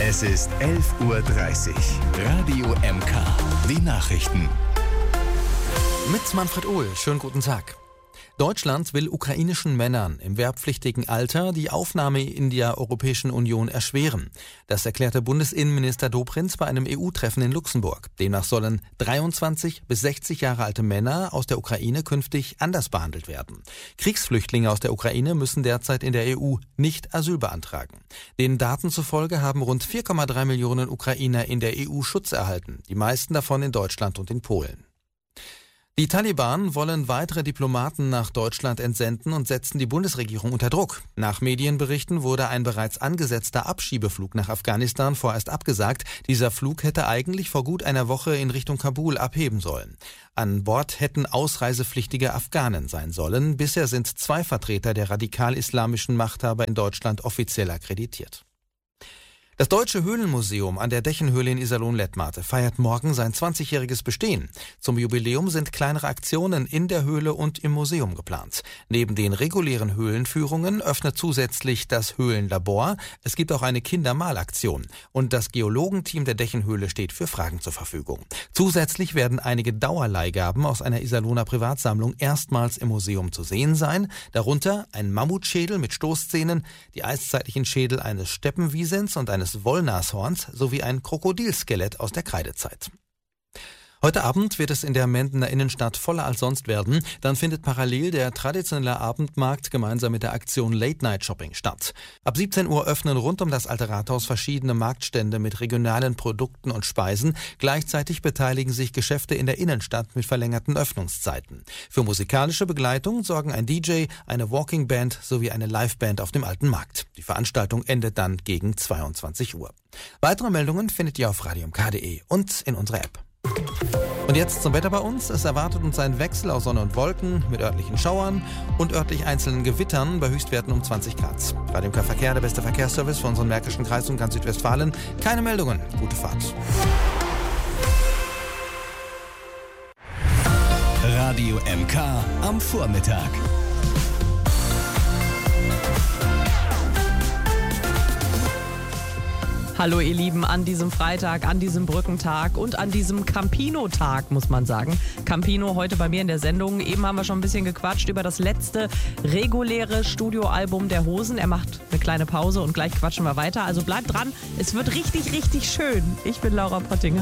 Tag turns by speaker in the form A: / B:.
A: Es ist 11:30 Uhr. Radio MK. Die Nachrichten.
B: Mit Manfred Ohl. Schönen guten Tag. Deutschland will ukrainischen Männern im wehrpflichtigen Alter die Aufnahme in der Europäischen Union erschweren. Das erklärte Bundesinnenminister Dobrindt bei einem EU-Treffen in Luxemburg. Demnach sollen 23 bis 60 Jahre alte Männer aus der Ukraine künftig anders behandelt werden. Kriegsflüchtlinge aus der Ukraine müssen derzeit in der EU nicht Asyl beantragen. Den Daten zufolge haben rund 4,3 Millionen Ukrainer in der EU Schutz erhalten, die meisten davon in Deutschland und in Polen. Die Taliban wollen weitere Diplomaten nach Deutschland entsenden und setzen die Bundesregierung unter Druck. Nach Medienberichten wurde ein bereits angesetzter Abschiebeflug nach Afghanistan vorerst abgesagt. Dieser Flug hätte eigentlich vor gut einer Woche in Richtung Kabul abheben sollen. An Bord hätten ausreisepflichtige Afghanen sein sollen. Bisher sind 2 Vertreter der radikal-islamischen Machthaber in Deutschland offiziell akkreditiert. Das Deutsche Höhlenmuseum an der Dechenhöhle in Iserlohn-Lettmate feiert morgen sein 20-jähriges Bestehen. Zum Jubiläum sind kleinere Aktionen in der Höhle und im Museum geplant. Neben den regulären Höhlenführungen öffnet zusätzlich das Höhlenlabor. Es gibt auch eine Kindermalaktion. Und das Geologenteam der Dechenhöhle steht für Fragen zur Verfügung. Zusätzlich werden einige Dauerleihgaben aus einer Iserlohner Privatsammlung erstmals im Museum zu sehen sein. Darunter ein Mammutschädel mit Stoßzähnen, die eiszeitlichen Schädel eines Steppenwiesens und eines Wollnashorns sowie ein Krokodilskelett aus der Kreidezeit. Heute Abend wird es in der Mendener Innenstadt voller als sonst werden. Dann findet parallel der traditionelle Abendmarkt gemeinsam mit der Aktion Late Night Shopping statt. Ab 17 Uhr öffnen rund um das Alte Rathaus verschiedene Marktstände mit regionalen Produkten und Speisen. Gleichzeitig beteiligen sich Geschäfte in der Innenstadt mit verlängerten Öffnungszeiten. Für musikalische Begleitung sorgen ein DJ, eine Walking Band sowie eine Liveband auf dem Alten Markt. Die Veranstaltung endet dann gegen 22 Uhr. Weitere Meldungen findet ihr auf radiomk.de und in unserer App. Und jetzt zum Wetter bei uns. Es erwartet uns ein Wechsel aus Sonne und Wolken mit örtlichen Schauern und örtlich einzelnen Gewittern bei Höchstwerten um 20 Grad. Radio MK Verkehr, der beste Verkehrsservice für unseren Märkischen Kreis und ganz Südwestfalen. Keine Meldungen. Gute Fahrt.
A: Radio MK am Vormittag.
C: Hallo ihr Lieben, an diesem Freitag, an diesem Brückentag und an diesem Campino-Tag, muss man sagen. Campino heute bei mir in der Sendung. Eben haben wir schon ein bisschen gequatscht über das letzte reguläre Studioalbum der Hosen. Er macht eine kleine Pause und gleich quatschen wir weiter. Also bleibt dran, es wird richtig, richtig schön. Ich bin Laura Potting.